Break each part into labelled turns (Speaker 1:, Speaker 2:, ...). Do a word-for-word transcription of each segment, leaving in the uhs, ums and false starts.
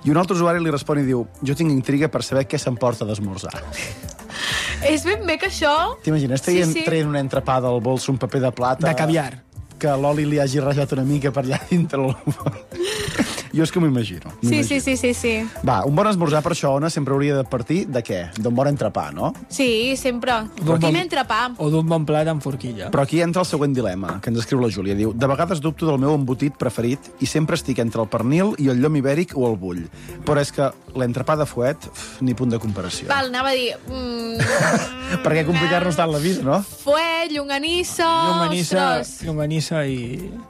Speaker 1: I un altre usuari li respon i diu: jo tinc intriga per saber què s'emporta d'esmorzar.
Speaker 2: És ben bé que això...
Speaker 1: T'imagines traient,
Speaker 2: Sí, sí.
Speaker 1: traient una entrepada al bols, un paper de plata...
Speaker 3: De caviar.
Speaker 1: Que l'oli li hagi rajat una mica per allà dintre. Jo és que m'ho imagino.
Speaker 2: Sí, sí, sí, sí, sí.
Speaker 1: Va, un bon esmorzar per això, Ona, sempre hauria de partir de què? D'un bon entrepà, no?
Speaker 2: Sí, sempre.
Speaker 3: D'un
Speaker 2: Quin
Speaker 3: bon-
Speaker 2: entrepà.
Speaker 3: O d'un bon plat amb forquilla.
Speaker 1: Però aquí entra el següent dilema, que ens escriu la Júlia. Diu: de vegades dubto del meu embotit preferit i sempre estic entre el pernil i el llom ibèric o el bull. Però és que l'entrepà de fuet, uf, ni punt de comparació.
Speaker 2: Val, anava a dir... Mm,
Speaker 1: Per què complicar-nos tant la vida, no?
Speaker 2: Fuet, llonganissa...
Speaker 3: Llonganissa,
Speaker 2: ostres.
Speaker 3: llonganissa i...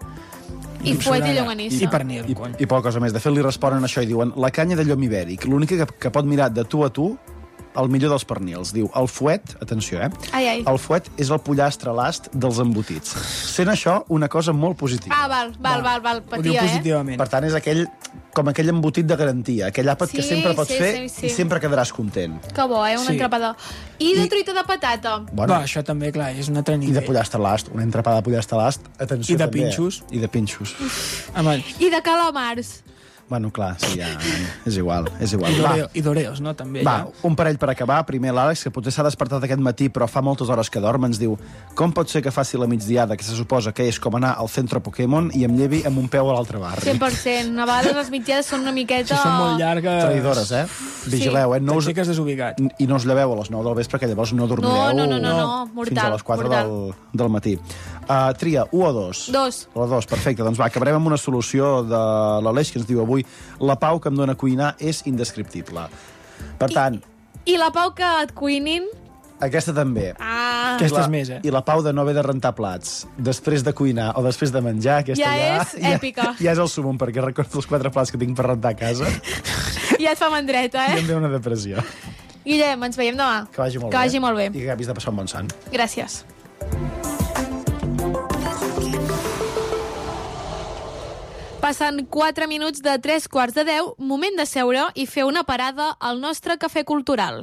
Speaker 2: I fuet i llonganissa.
Speaker 3: I pernil.
Speaker 1: I,
Speaker 3: quan.
Speaker 1: I poca cosa més. De fet, li responen això i diuen: la canya de llom ibèric, l'única que, que pot mirar de tu a tu el millor dels pernils. Diu: el fuet, atenció, eh?
Speaker 2: Ai, ai.
Speaker 1: El fuet és el pollastre last dels embotits. Sent això una cosa molt positiva.
Speaker 2: Ah, val, val, val, val,
Speaker 3: Ho diu
Speaker 2: patia, eh?
Speaker 3: positivament.
Speaker 1: Per tant, és aquell, com aquell embotit de garantia, aquell àpat que
Speaker 2: Sí,
Speaker 1: sempre pots
Speaker 2: sí,
Speaker 1: fer
Speaker 2: sí, sí.
Speaker 1: i sempre quedaràs content.
Speaker 2: Que bo, eh? Un
Speaker 3: Sí.
Speaker 2: entrepà. I de
Speaker 1: I-
Speaker 2: truita de patata.
Speaker 1: Bueno,
Speaker 3: Va, això també, clar, és un altre
Speaker 1: i de
Speaker 3: nivell.
Speaker 1: pollastre last, una entrepada de pollastre last, atenció
Speaker 3: I de
Speaker 1: també, eh?
Speaker 3: pinxos.
Speaker 1: I de pinxos.
Speaker 3: Home,
Speaker 2: I de calamars.
Speaker 1: Bueno, clar, sí, ja, és igual, és igual.
Speaker 3: i
Speaker 1: Va,
Speaker 3: d'oreo- i d'oreos, no? També.
Speaker 1: Va,
Speaker 3: ja.
Speaker 1: un parell per acabar. Primer l'Àlex, que potser s'ha despertat aquest matí però fa moltes hores que dorm, ens diu: com pot ser que faci la migdiada, que se suposa que és com anar al centre Pokémon, i em llevi amb un peu a l'altre barri?
Speaker 2: cent per cent. A vegades les mitjades són una miqueta...
Speaker 3: Si són molt llargues...
Speaker 1: Traïdores, eh? Vigileu, eh? No us...
Speaker 3: T'aixeques desubicat.
Speaker 1: I no us lleveu a les nou del vespre, que llavors no dormireu
Speaker 2: No, no, no, no, no.
Speaker 1: fins
Speaker 2: Mortal,
Speaker 1: a les quatre
Speaker 2: mortal.
Speaker 1: del, del matí. Uh, tria, u o dos?
Speaker 2: Dos.
Speaker 1: La dos, perfecte. Doncs va, acabarem amb una solució de l'Aleix, que ens diu avui: la pau que em dóna cuinar és indescriptible. Per tant,
Speaker 2: I la pau que et cuinin...
Speaker 1: aquesta també.
Speaker 2: Ah,
Speaker 3: Aquesta
Speaker 1: I la,
Speaker 3: és més, eh?
Speaker 1: I la pau de no haver de rentar plats després de cuinar o després de menjar, aquesta
Speaker 2: Ja
Speaker 1: ja...
Speaker 2: és èpica.
Speaker 1: Ja, ja és el súmum, perquè recordo els quatre plats que tinc per rentar a casa
Speaker 2: ja et fa mandreta,
Speaker 1: i
Speaker 2: eh?
Speaker 1: em ve una depressió.
Speaker 2: Guillem, ens veiem demà.
Speaker 1: Que vagi molt
Speaker 2: que
Speaker 1: bé.
Speaker 2: vagi molt bé.
Speaker 1: I que acabis de passar un bon sant.
Speaker 2: Gràcies. Passen quatre minuts de tres quarts de deu, moment de seure i fer una parada al nostre cafè cultural.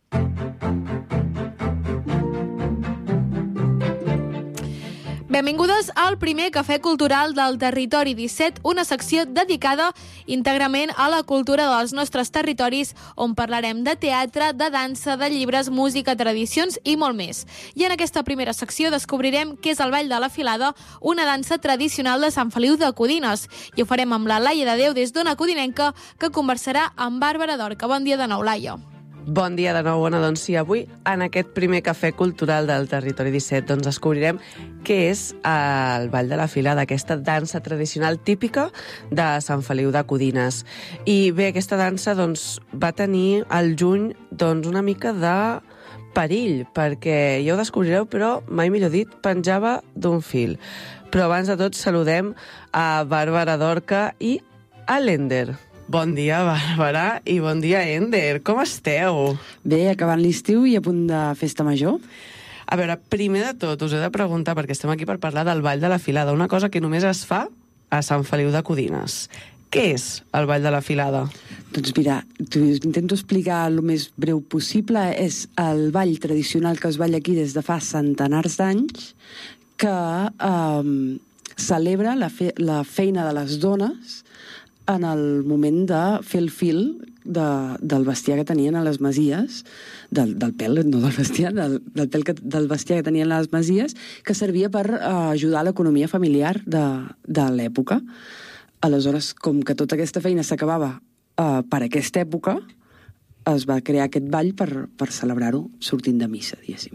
Speaker 2: Benvingudes al primer Cafè Cultural del Territori disset, una secció dedicada íntegrament a la cultura dels nostres territoris, on parlarem de teatre, de dansa, de llibres, música, tradicions i molt més. I en aquesta primera secció descobrirem què és el Ball de la Filada, una dansa tradicional de Sant Feliu de Codines. I ho farem amb la Laia de Déu des d'Ona Codinenca, que conversarà amb Bàrbara Dorca. Bon dia de nou, Laia.
Speaker 4: Bon dia de nou, Ona. Doncs sí, avui en aquest primer cafè cultural del Territori disset doncs descobrirem què és el Ball de la Filada, aquesta dansa tradicional típica de Sant Feliu de Codines. I bé, aquesta dansa doncs, va tenir al juny doncs, una mica de perill, perquè ja ho descobrireu, però mai millor dit, penjava d'un fil. Però abans de tot saludem a Bàrbara Dorca i a l'Ender. Bon dia, Bàrbara, i bon dia, Ender. Com esteu?
Speaker 5: Bé, acabant l'estiu i a punt de festa major.
Speaker 4: A veure, primer de tot, us he de preguntar, perquè estem aquí per parlar del Ball de la Filada, una cosa que només es fa a Sant Feliu de Codines. Què és el Ball de la Filada?
Speaker 5: Doncs mira, t'ho intento explicar el més breu possible. És el ball tradicional que es balla aquí des de fa centenars d'anys, que eh, celebra la, fe la feina de les dones en el moment de fer el fil de, del bestiar que tenien a les masies, del, del pèl, no del bestiar, del, del pèl que, del bestiar que tenien a les masies, que servia per uh, ajudar l'economia familiar de, de l'època. Aleshores, com que tota aquesta feina s'acabava uh, per aquesta època, es va crear aquest ball per, per celebrar-ho sortint de missa, diguéssim.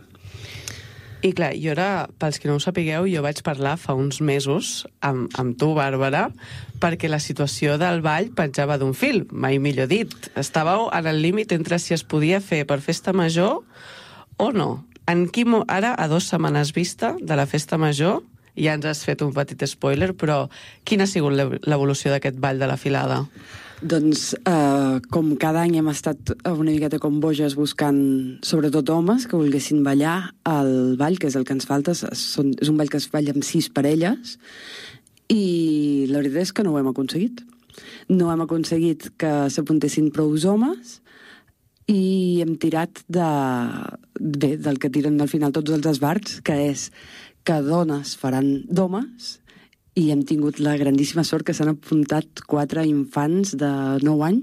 Speaker 4: I clar, jo ara, pels que no ho sapigueu, jo vaig parlar fa uns mesos amb, amb tu, Bàrbara, perquè la situació del ball penjava d'un fil, mai millor dit. Estàveu en el límit entre si es podia fer per festa major o no. En quin, ara, a dues setmanes vista de la festa major, ja ens has fet un petit spoiler, però quina ha sigut l'evolució d'aquest ball de la Filada?
Speaker 5: Doncs, eh, com cada any hem estat una miqueta com boges buscant, sobretot homes, que volguessin ballar el ball, que és el que ens falta. Són, és un ball que es balla amb sis parelles, i la veritat és que no ho hem aconseguit. No hem aconseguit que s'apuntessin prou homes, i hem tirat de, bé, del que tiren al final tots els esbarts, que és que dones faran d'homes, i hem tingut la grandíssima sort que s'han apuntat quatre infants de nou anys